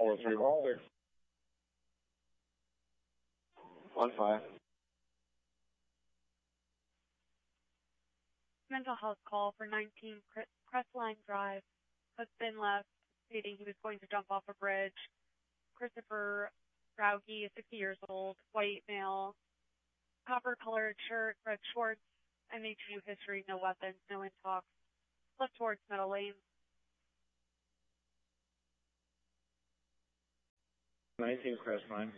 436. 15. Mental health call for 19 Crestline Drive. Husband left, stating he was going to jump off a bridge. Christopher Rauge, 60 years old, white male, copper-colored shirt, red shorts, MHU history, no weapons, no intox. Left towards Meadow Lane. 19 Crestline.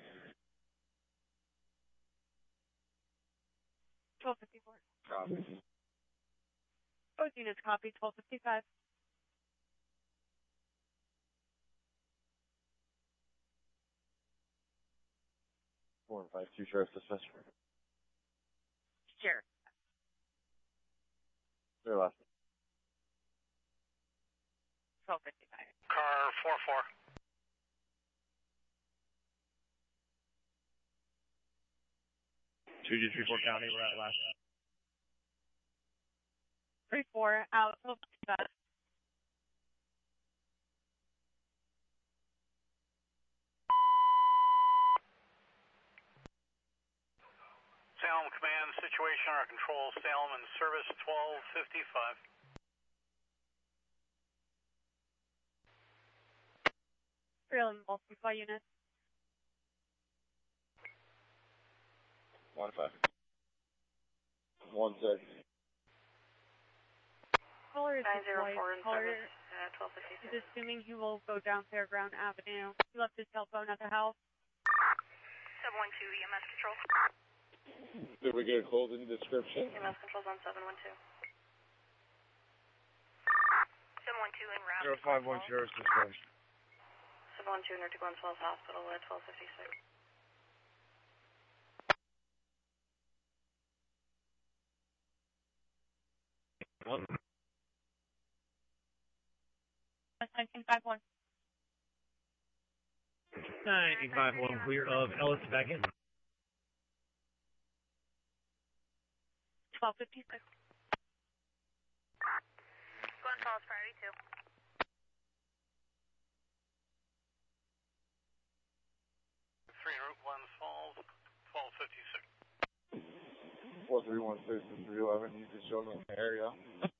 1254. Copy. Both units copy, 1255. Four and 52 Sheriff's Dispatch. Sure. Clear left. 1255. Car 44. Two G 34 County, we're at last. 34 out, 1255. Salem Command, situation under control. Salem in service 1255. Trailing multiply units. 15. 16. Caller is 904 in caller service 1256. is assuming he will go down Fairground Avenue. He left his cell phone at the house. 712 EMS control. Did we get a closing description? EMS control's on 712. 712 en route. 051 Sheriff's Dispatch. 712 near to Glens Falls Hospital at 1256. What? 1951. 951 clear of Ellis back in. 1256. Glens Falls priority 2. Three route Glens Falls 1256. 4316 and 311. You just showed me in the area.